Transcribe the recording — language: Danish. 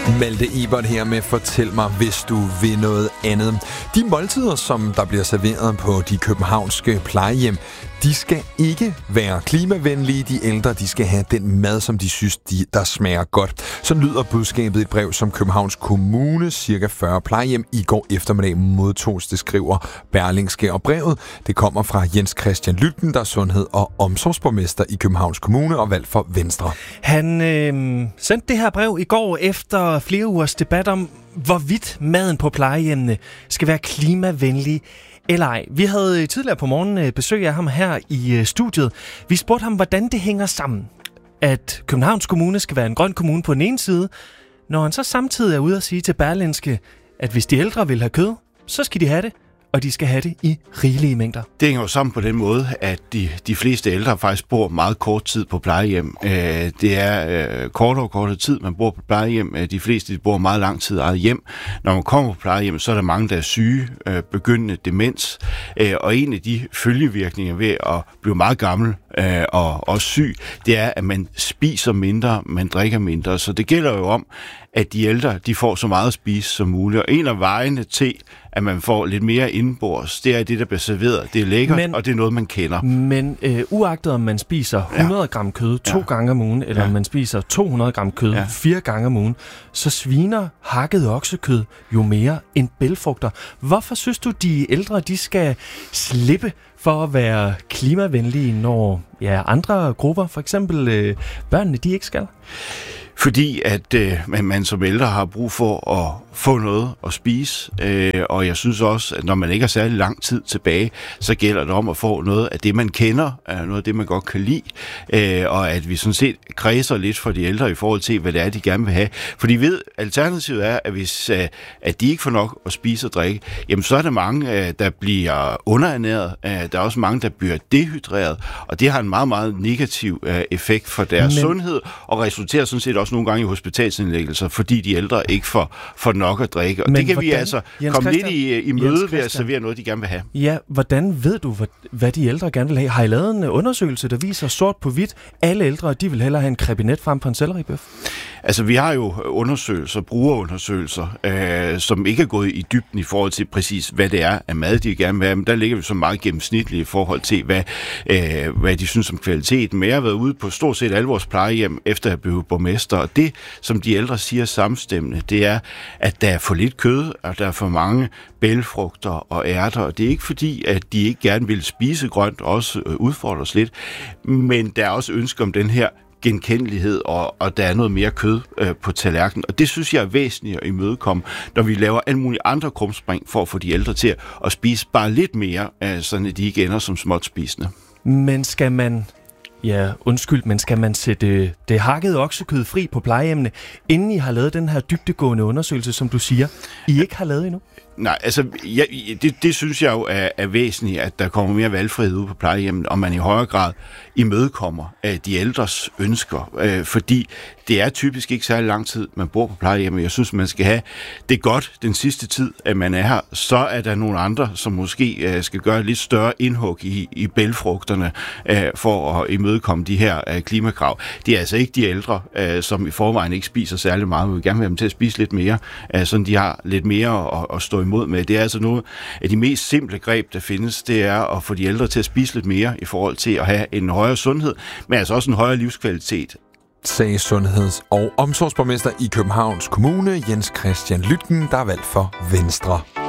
Malte Ebert her med Fortæl mig, hvis du vil noget andet. De måltider, som der bliver serveret på de københavnske plejehjem, de skal ikke være klimavenlige. De ældre, de skal have den mad, som de synes, der smager godt. Så lyder budskabet i et brev, som Københavns Kommune, cirka 40 plejehjem, i går eftermiddag modtog, det skriver Berlingske. Og brevet, det kommer fra Jens Christian Lytten, der er sundhed- og omsorgsborgmester i Københavns Kommune og valgt for Venstre. Han sendte det her brev i går efter flere ugers debat om, hvorvidt maden på plejehjemmene skal være klimavenlig eller ej. Vi havde tidligere på morgenen besøg af ham her i studiet. Vi spurgte ham, hvordan det hænger sammen, at Københavns Kommune skal være en grøn kommune på den ene side, når han så samtidig er ude at sige til Berlingske, at hvis de ældre vil have kød, så skal de have det, og de skal have det i rigelige mængder. Det hænger jo sammen på den måde, at de fleste ældre faktisk bor meget kort tid på plejehjem. Det er kortere tid, man bor på plejehjem. De fleste bor meget lang tid eget hjem. Når man kommer på plejehjem, så er der mange, der er syge, begyndende demens. Og en af de følgevirkninger ved at blive meget gammel og syg, det er, at man spiser mindre, man drikker mindre. Så det gælder jo om, at de ældre, de får så meget at spise som muligt. Og en af vejene til, at man får lidt mere indenbords, det er det, der bliver serveret. Det er lækkert, og det er noget, man kender. Men uagtet om man spiser 100 gram kød 2 gange om ugen, eller om man spiser 200 gram kød 4 gange om ugen, så sviner hakket oksekød jo mere end bælgfrugter. Hvorfor synes du, de ældre, de skal slippe for at være klimavenlige, når andre grupper, for eksempel børnene, de ikke skal? Fordi at man som ældre har brug for at få noget at spise, og jeg synes også, at når man ikke har særlig lang tid tilbage, så gælder det om at få noget af det, man kender, noget af det, man godt kan lide, og at vi sådan set kredser lidt for de ældre i forhold til, hvad det er, de gerne vil have. For de ved, alternativet er, at hvis at de ikke får nok at spise og drikke, jamen så er der mange, der bliver underernæret, der er også mange, der bliver dehydreret, og det har en meget, meget negativ effekt for deres sundhed, og resulterer sådan set også nogle gange i hospitalsindlæggelser, fordi de ældre ikke får nok at drikke. Og det kan vi altså komme lidt i møde ved at servere noget, de gerne vil have. Ja, hvordan ved du, hvad de ældre gerne vil have? Har I lavet en undersøgelse, der viser sort på hvidt, alle ældre, de vil hellere have en krebinet frem på en selleribøf? Altså, vi har jo brugerundersøgelser, som ikke er gået i dybden i forhold til præcis, hvad det er af mad, de gerne vil have, men der ligger vi så meget gennemsnitligt i forhold til, hvad de synes om kvaliteten. Men jeg har været ude på stort set alle vores plejehjem, efter at blive borgmester, og det, som de ældre siger samstemmende, det er, at der er for lidt kød, og der er for mange bælgfrugter og ærter, og det er ikke fordi, at de ikke gerne vil spise grønt, også udfordres lidt, men der er også ønske om den her genkendelighed, og der er noget mere kød på tallerkenen. Og det synes jeg er væsentligt at imødekomme, når vi laver alle mulige andre krumspring for at få de ældre til at spise bare lidt mere, sådan at de ikke ender som småt spisende. Men skal man skal man sætte det hakkede oksekød fri på plejehjemmene, inden I har lavet den her dybdegående undersøgelse, som du siger, I ikke har lavet endnu? Nej, altså, det synes jeg jo er væsentligt, at der kommer mere valgfrihed ud på plejehjemmet, og man i højere grad imødekommer de ældres ønsker, fordi det er typisk ikke særlig lang tid, man bor på plejehjemmet. Jeg synes, man skal have det godt den sidste tid, at man er her. Så er der nogle andre, som måske skal gøre lidt større indhug i bælgfrugterne for at imødekomme de her klimakrav. Det er altså ikke de ældre, som i forvejen ikke spiser særlig meget. Vi vil gerne have dem til at spise lidt mere, sådan de har lidt mere at stå imod med. Det er altså noget af de mest simple greb, der findes, det er at få de ældre til at spise lidt mere i forhold til at have en højere sundhed, men altså også en højere livskvalitet. Sagde sundheds- og omsorgsborgmester i Københavns Kommune, Jens Christian Lytten, der er valgt for Venstre.